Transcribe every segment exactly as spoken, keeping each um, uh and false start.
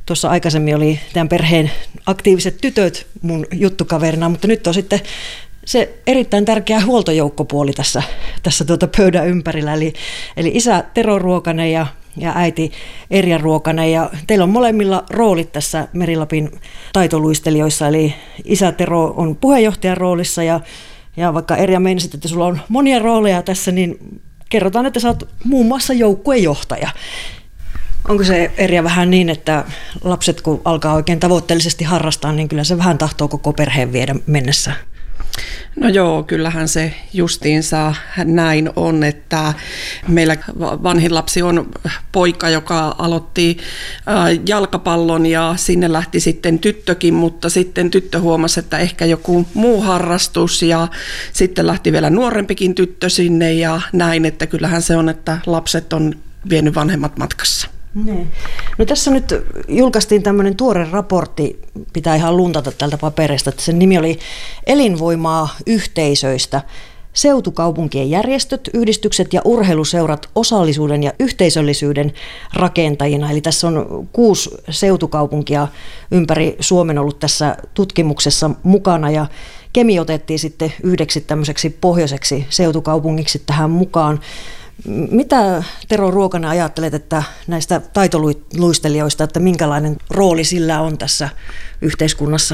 tuossa aikaisemmin oli tämän perheen aktiiviset tytöt mun juttukaverina, mutta nyt on sitten se erittäin tärkeä huoltojoukkopuoli tässä, tässä tuota pöydän ympärillä. Eli, eli isä Tero Ruokanen ja, ja äiti Erja Ruokanen. Ja teillä on molemmilla roolit tässä Meri-Lapin taitoluistelijoissa. Eli isä Tero on puheenjohtajan roolissa ja, ja vaikka Erja meinasit, että sulla on monia rooleja tässä, niin kerrotaan, että sä oot muun muassa joukkuejohtaja. Onko se, Erja, vähän niin, että lapset kun alkaa oikein tavoitteellisesti harrastaa, niin kyllä se vähän tahtoo koko perheen viedä mennessä? No joo, kyllähän se justiinsa näin on, että meillä vanhin lapsi on poika, joka aloitti jalkapallon ja sinne lähti sitten tyttökin, mutta sitten tyttö huomasi, että ehkä joku muu harrastus ja sitten lähti vielä nuorempikin tyttö sinne ja näin, että kyllähän se on, että lapset on vienyt vanhemmat matkassa. Ne. No tässä nyt julkaistiin tämmöinen tuore raportti, pitää ihan luntata tältä paperista, että sen nimi oli Elinvoimaa yhteisöistä. Seutukaupunkien järjestöt, yhdistykset ja urheiluseurat osallisuuden ja yhteisöllisyyden rakentajina. Eli tässä on kuusi seutukaupunkia ympäri Suomen ollut tässä tutkimuksessa mukana ja Kemi otettiin sitten yhdeksi tämmöiseksi pohjoiseksi seutukaupungiksi tähän mukaan. Mitä, Tero Ruokanen, ajattelet, että näistä taitoluistelijoista, että minkälainen rooli sillä on tässä yhteiskunnassa?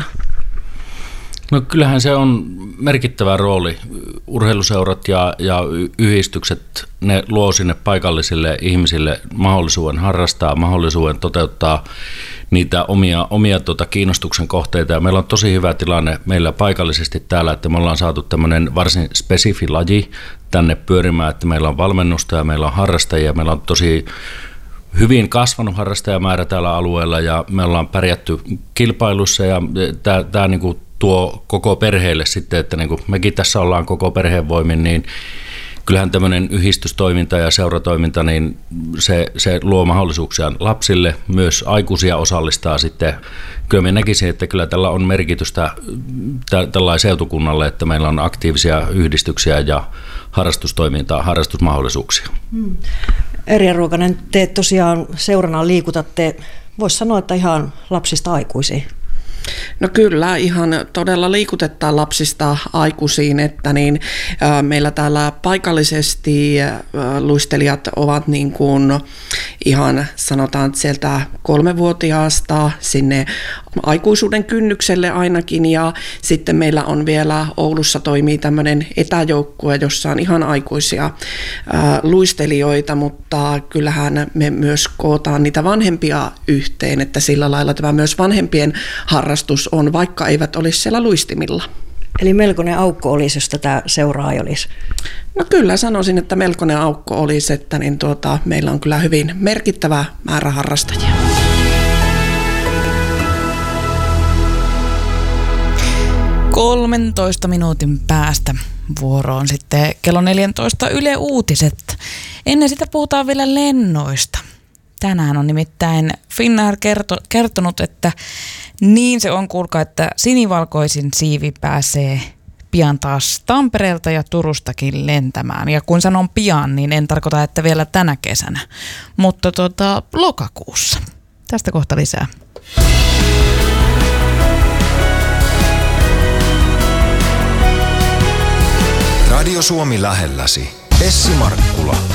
No kyllähän se on merkittävä rooli. Urheiluseurat ja, ja yhdistykset, ne luo sinne paikallisille ihmisille mahdollisuuden harrastaa, mahdollisuuden toteuttaa niitä omia, omia tuota kiinnostuksen kohteita. Ja meillä on tosi hyvä tilanne meillä paikallisesti täällä, että me ollaan saatu tämmöinen varsin spesifi laji tänne pyörimään, että meillä on valmennusta ja meillä on harrastajia, meillä on tosi hyvin kasvanut harrastajamäärä täällä alueella ja me ollaan pärjätty kilpailussa ja tämä, tämä niin kuin tuo koko perheelle sitten, että niin kuin mekin tässä ollaan koko perheen voimin, niin kyllähän tämmöinen yhdistystoiminta ja seuratoiminta, niin se, se luo mahdollisuuksia lapsille, myös aikuisia osallistaa sitten. Kyllä minä näkisin, että kyllä tällä on merkitystä tällainen seutukunnalle, että meillä on aktiivisia yhdistyksiä ja harrastustoimintaa, harrastusmahdollisuuksia. Hmm. Erja Ruokanen, te tosiaan seurana liikutatte, voisi sanoa, että ihan lapsista aikuisiin. No kyllä, ihan todella liikutetaan lapsista aikuisiin, että niin, ä, meillä täällä paikallisesti ä, luistelijat ovat niin kuin ihan sanotaan sieltä kolmevuotiaasta sinne aikuisuuden kynnykselle ainakin ja sitten meillä on vielä Oulussa toimii tämmöinen etäjoukkue, jossa on ihan aikuisia ä, luistelijoita, mutta kyllähän me myös kootaan niitä vanhempia yhteen, että sillä lailla tämä myös vanhempien harrastus on, vaikka eivät olisi siellä luistimilla. Eli melkoinen aukko olisi, jos tätä seuraa ei olisi? No kyllä sanoisin, että melkoinen aukko olisi, että niin tuota, meillä on kyllä hyvin merkittävä määrä harrastajia. kolmentoista minuutin päästä vuoroon sitten kello neljätoista Yle Uutiset. Ennen sitä puhutaan vielä lennoista. Tänään on nimittäin Finnair kerto, kertonut, että niin se on, kuulkaa, että sinivalkoisin siivi pääsee pian taas Tampereelta ja Turustakin lentämään. Ja kun sanon pian, niin en tarkoita, että vielä tänä kesänä, mutta tota, lokakuussa. Tästä kohta lisää. Radio Suomi lähelläsi. Essi Markkula.